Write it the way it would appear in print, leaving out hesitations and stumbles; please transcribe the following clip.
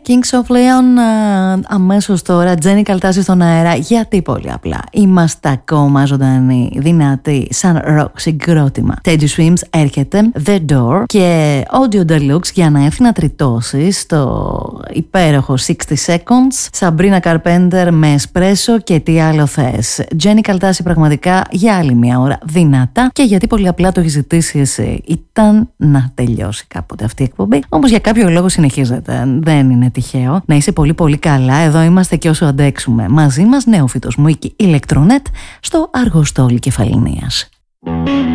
Kings of Leon αμέσως τώρα. Τζένι Καλτάση στον αέρα. Γιατί πολύ απλά είμαστε ακόμα ζωντανοί, δυνατοί, σαν rock συγκρότημα. Teddy Swims έρχεται, The Door και Audio Deluxe για να έρθει να τριτώσει στο υπέροχο 60 Seconds. Σαμπρίνα Καρπέντερ με εσπρέσο και τι άλλο θες. Τζένι Καλτάση πραγματικά για άλλη μια ώρα δυνατά, και γιατί πολύ απλά το έχει ζητήσει εσύ. Ήταν να τελειώσει κάποτε αυτή η εκπομπή, όμως για κάποιο λόγο συνεχίζεται. Δεν είναι τυχαίο. Να είσαι πολύ πολύ καλά. Εδώ είμαστε και όσο αντέξουμε. Μαζί μας Νέοφυτος Μουίκη Ηλεκτρονέτ στο Αργοστόλι Κεφαληνίας.